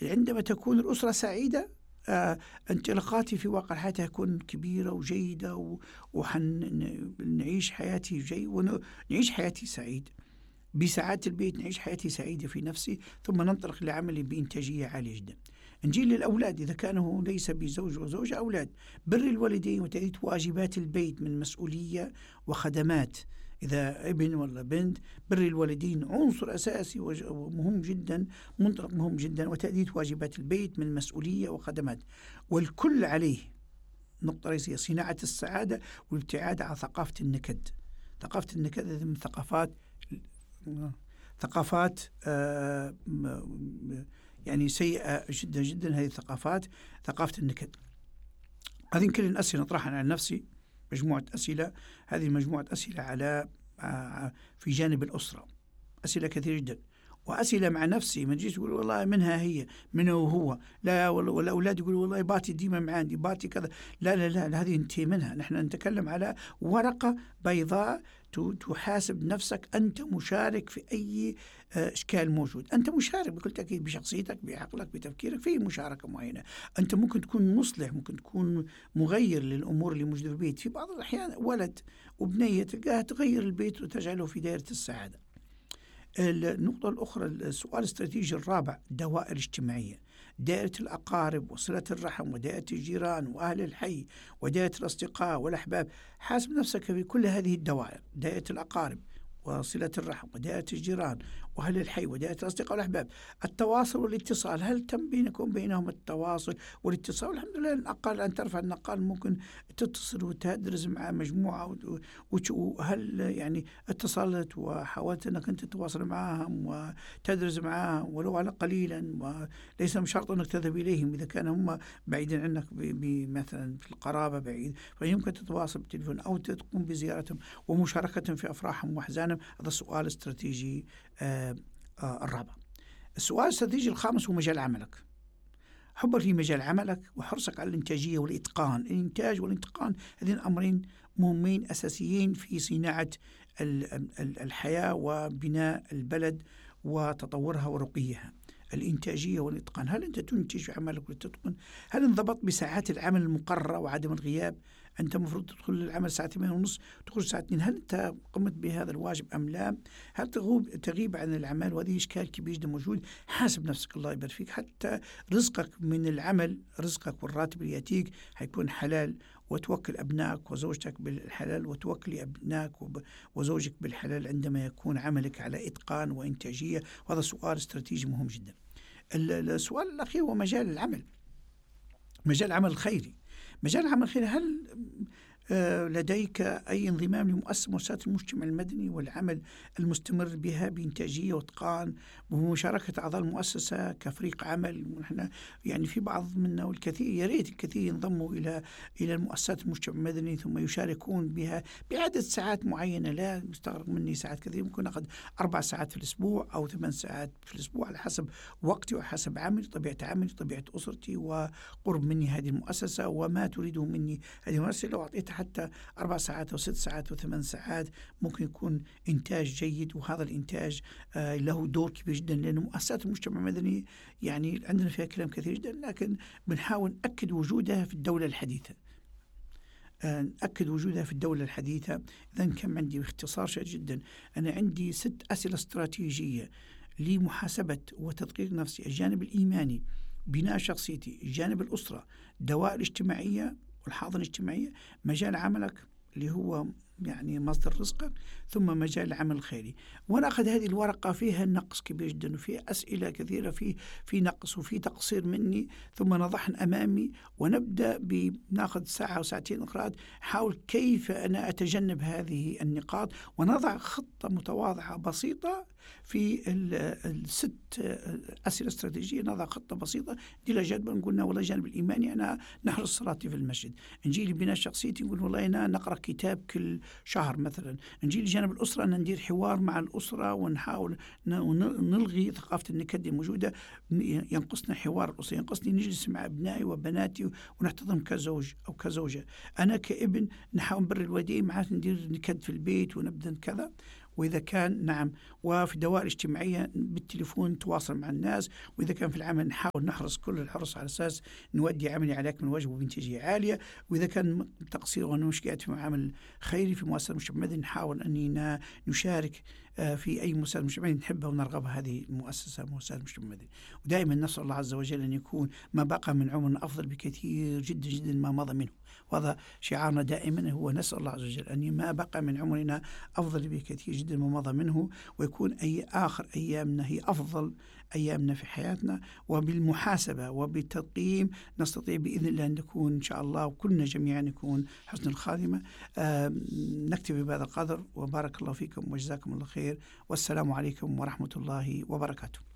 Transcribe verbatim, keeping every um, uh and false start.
عندما تكون الأسرة سعيدة آه انطلاقاتي في واقع الحياة تكون كبيرة وجيدة، وحنعيش حياتي جيد ونعيش حياتي سعيد بسعادة البيت، نعيش حياتي سعيدة في نفسي، ثم ننطلق لعملي بإنتاجية عالية جدا. نجي للأولاد، إذا كانوا ليس بزوج وزوجة، أولاد بر الوالدين وتأدية واجبات البيت من مسؤولية وخدمات. إذا ابن ولا بنت، بر الوالدين عنصر أساسي ومهم جدا، منطلق مهم جدا، وتأدية واجبات البيت من مسؤولية وخدمات. والكل عليه نقطة رئيسية صناعة السعادة والابتعاد عن ثقافة النكد. ثقافة النكد هذه من ثقافات ثقافات آه يعني سيئة جدا جدا. هذه الثقافات ثقافة النكد. هذه كل الأسئلة نطرحها عن نفسي، مجموعة أسئلة. هذه مجموعة أسئلة على آه في جانب الأسرة، أسئلة كثيرة جدا، وأسئلة مع نفسي. ما تجيش تقول والله منها هي منه وهو، لا، والأولاد يقولوا والله باتي ديما معاندي، باتي كذا. لا لا لا, لا هذه انتهي منها. نحن نتكلم على ورقة بيضاء تحاسب نفسك. أنت مشارك في أي إشكال موجود، أنت مشارك بكل تأكيد بشخصيتك، بعقلك، بتفكيرك، في مشاركة معينة. أنت ممكن تكون مصلح، ممكن تكون مغير للأمور اللي موجودة في البيت. في بعض الأحيان ولد وبنية تلقاها تغير البيت وتجعله في دائرة السعادة. النقطة الأخرى، السؤال الاستراتيجي الرابع، دوائر اجتماعية. دائرة الأقارب وصلة الرحم، ودائرة الجيران وأهل الحي، ودائرة الأصدقاء والأحباب. حاسب نفسك في كل هذه الدوائر: دائرة الأقارب وصلة الرحم، ودائرة الجيران وأهل الحي، ودائرة الأصدقاء والأحباب. التواصل والاتصال، هل تم بينكم بينهم التواصل والاتصال؟ الحمد لله، الأقل أن ترفع النقال، ممكن تتصل وتدرس مع مجموعة، وهل يعني اتصلت وحاولت أنك أنت تتواصل معهم وتدرس معهم ولو على قليلا، وليس شرط أنك تذهب إليهم إذا كان هم بعيدين عنك مثلا في القرابة بعيد، فيمكن تتواصل بالتليفون أو تقوم بزيارتهم ومشاركتهم في أفراحهم وأحزانهم. هذا السؤال الاستراتيجي آه آه الرابع. السؤال الاستراتيجي الخامس هو مجال عملك. حبك في مجال عملك وحرصك على الإنتاجية والإتقان. الإنتاج والإتقان هذين أمرين مهمين أساسيين في صناعة الحياة وبناء البلد وتطورها ورقيها. الإنتاجية والإتقان، هل أنت تنتج عملك وتتقن؟ هل انضبط بساعات العمل المقررة وعدم الغياب؟ أنت مفروض تدخل العمل الساعة ثمانية ونص، تخرج الساعة اثنين. هل أنت قمت بهذا الواجب أم لا؟ هل تغيب تغيب عن العمل؟ وهذه إشكال كبير جدا موجود. حاسب نفسك، الله يبارك فيك. حتى رزقك من العمل، رزقك والراتب اللي يأتيك حيكون حلال، وتوكل أبنائك وزوجتك بالحلال، وتوكل أبنائك وزوجك بالحلال عندما يكون عملك على إتقان وإنتاجية. وهذا سؤال استراتيجي مهم جدا. السؤال الأخير هو مجال العمل، مجال العمل الخيري. مجال العمل الخيري، هل لديك أي انضمام لمؤسسة مؤسسات المجتمع المدني والعمل المستمر بها بإنتاجية وإتقان بمشاركة أعضاء المؤسسة كفريق عمل؟ ونحن يعني في بعض منا والكثير، يا ريت الكثير ينضموا إلى إلى المؤسسات المجتمع المدني ثم يشاركون بها بعدد ساعات معينة. لا يستغرق مني ساعات كثير، ممكن أخذ أربع ساعات في الأسبوع أو ثمان ساعات في الأسبوع على حسب وقتي وحسب عملي، طبيعة عملي، طبيعة أسرتي، وقرب مني هذه المؤسسة وما تريده مني هذه المؤسسة. لو أعطيتها حتى أربع ساعات أو ست ساعات وثمان ساعات ممكن يكون إنتاج جيد. وهذا الإنتاج آه له دور كبير جدا، لأن مؤسسات المجتمع المدني يعني عندنا فيها كلام كثير جدا، لكن بنحاول نأكد وجودها في الدولة الحديثة. آه نأكد وجودها في الدولة الحديثة. إذن كم عندي باختصار شديد جدا، أنا عندي ست أسئلة استراتيجية لمحاسبة وتدقيق نفسي: الجانب الإيماني، بناء شخصيتي، الجانب الأسرة، دوائر الاجتماعية والحاضنة الاجتماعية، مجال عملك اللي هو يعني مصدر رزقك، ثم مجال العمل الخيري. وانا اخذ هذه الورقه فيها نقص كبير جدا وفيها اسئله كثيره، في في نقص وفي تقصير مني، ثم نضعهن امامي ونبدا بناخذ ساعه وساعتين اخرى حاول كيف انا اتجنب هذه النقاط، ونضع خطه متواضعه بسيطه في الست اسئله استراتيجيه. نضع خطه بسيطه دي جدول، قلنا والله الجانب الايماني انا نحرص صلاتي في المسجد، نجي لي بناء شخصيتي نقول والله انا نقرا كتاب كل شهر مثلا، نجي لجانب الأسرة أن ندير حوار مع الأسرة ونحاول نلغي ثقافة النكد الموجودة. ينقصنا حوار الأسرة، ينقصني نجلس مع أبنائي وبناتي ونحتضن كزوج أو كزوجة. أنا كابن نحاول نبر الوالدين معاه ندير نكد في البيت ونبدأ كذا. وإذا كان نعم وفي الدوائر الاجتماعية بالتليفون تواصل مع الناس، وإذا كان في العمل نحاول نحرص كل الحرص على أساس نودي عملي على أكمل وجه وبإنتاجية عالية، وإذا كان تقصير ومشكلات في عمل خيري في مؤسسة المجتمع المدني نحاول أننا نشارك في أي مؤسسة مجتمعية نحبها ونرغبها هذه المؤسسة مؤسسة المجتمع المدني. ودائما نسأل الله عز وجل أن يكون ما بقى من عمرنا أفضل بكثير جدا جدا ما مضى منه، وهذا شعارنا دائما، هو نسأل الله عز وجل أن ما بقى من عمرنا أفضل بكثير جدا ما مضى منه، ويكون أي آخر أيامنا هي أفضل أيامنا في حياتنا. وبالمحاسبة وبالتقييم نستطيع بإذن الله أن نكون إن شاء الله وكلنا جميعا نكون حسن الخاتمة. نكتفي بهذا القدر، وبارك الله فيكم وجزاكم الله خير، والسلام عليكم ورحمة الله وبركاته.